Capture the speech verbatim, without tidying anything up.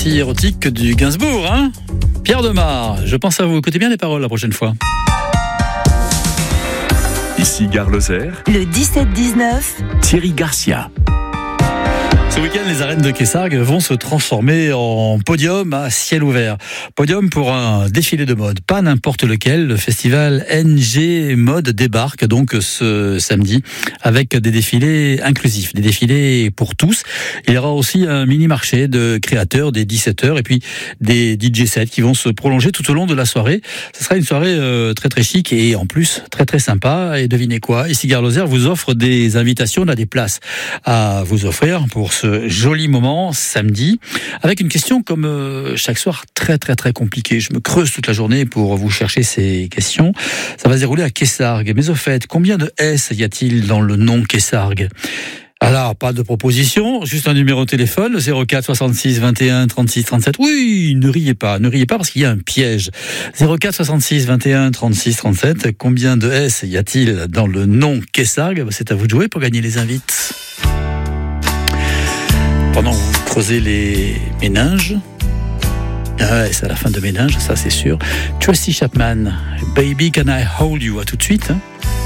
partie érotique du Gainsbourg, hein. Pierre Demar, je pense à vous. Écoutez bien les paroles la prochaine fois. Ici Gare Lozère. Le dix-sept dix-neuf. Thierry Garcia. Ce week-end, les arènes de Kessargues vont se transformer en podium à ciel ouvert. Podium pour un défilé de mode, pas n'importe lequel. Le festival N G Mode débarque donc ce samedi avec des défilés inclusifs, des défilés pour tous. Il y aura aussi un mini-marché de créateurs dès dix-sept heures et puis des D J sets qui vont se prolonger tout au long de la soirée. Ce sera une soirée euh, très très chic et en plus très très sympa. Et devinez quoi, ici Gare Lozère vous offre des invitations, on a des places à vous offrir pour ce joli moment samedi, avec une question comme euh, chaque soir très très très compliquée. Je me creuse toute la journée pour vous chercher ces questions. Ça va se dérouler à Kessargues. Mais au fait, combien de S y a-t-il dans le nom Kessargues ? Alors, pas de proposition, juste un numéro de téléphone, zéro quatre soixante-six vingt et un trente-six trente-sept. Oui, ne riez pas, ne riez pas parce qu'il y a un piège. zéro quatre soixante-six vingt et un trente-six trente-sept. Combien de S y a-t-il dans le nom Kessargues ? C'est à vous de jouer pour gagner les invites. Pendant que vous creusez les méninges, ah ouais, c'est à la fin de méninges, ça c'est sûr. Tracy Chapman, Baby Can I Hold You, à tout de suite. Hein.